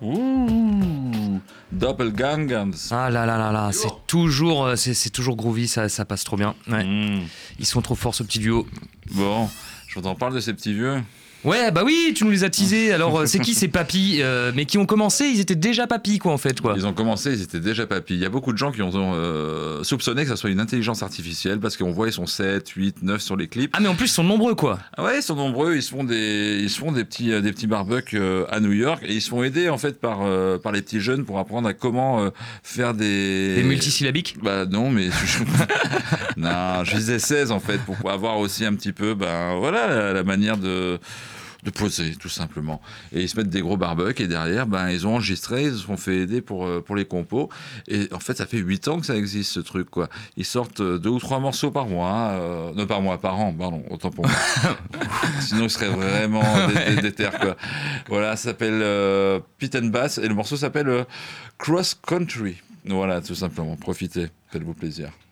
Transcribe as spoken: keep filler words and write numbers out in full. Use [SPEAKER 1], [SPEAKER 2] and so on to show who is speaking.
[SPEAKER 1] Ouh, Doppelgangers.
[SPEAKER 2] Ah là là là là, c'est toujours, euh, c'est, c'est toujours groovy, ça, ça passe trop bien. Ouais.
[SPEAKER 1] Mmh.
[SPEAKER 2] Ils sont trop forts ce petit duo.
[SPEAKER 1] Bon, je t'en parle de ces petits vieux.
[SPEAKER 2] Ouais, bah oui, tu nous les as teasés. Alors, euh, c'est qui ces papis euh, mais qui ont commencé, ils étaient déjà papis, quoi, en fait, quoi.
[SPEAKER 1] Ils ont commencé, ils étaient déjà papis. Il y a beaucoup de gens qui ont euh, soupçonné que ça soit une intelligence artificielle parce qu'on voit ils sont sept, huit, neuf sur les clips.
[SPEAKER 2] Ah, mais en plus, ils sont nombreux, quoi.
[SPEAKER 1] Ah ouais, ils sont nombreux, ils se font des, ils se font des petits, euh, des petits barbecues euh, à New York et ils se font aider en fait par, euh, par les petits jeunes pour apprendre à comment euh, faire des...
[SPEAKER 2] Des multisyllabiques.
[SPEAKER 1] Bah non, mais... non, je disais seize en fait pour avoir aussi un petit peu, ben voilà, la, la manière de... de poser, tout simplement. Et ils se mettent des gros barbecues et derrière, ben, ils ont enregistré, ils se sont fait aider pour, pour les compos. Et en fait, ça fait huit ans que ça existe, ce truc, quoi. Ils sortent deux ou trois morceaux par mois. Euh, non, par mois, par an, pardon, autant pour moi. Sinon, ils seraient vraiment des, des, des terres, quoi. Voilà, ça s'appelle euh, Pit and Bass et le morceau s'appelle euh, Cross Country. Voilà, tout simplement. Profitez, faites-vous plaisir.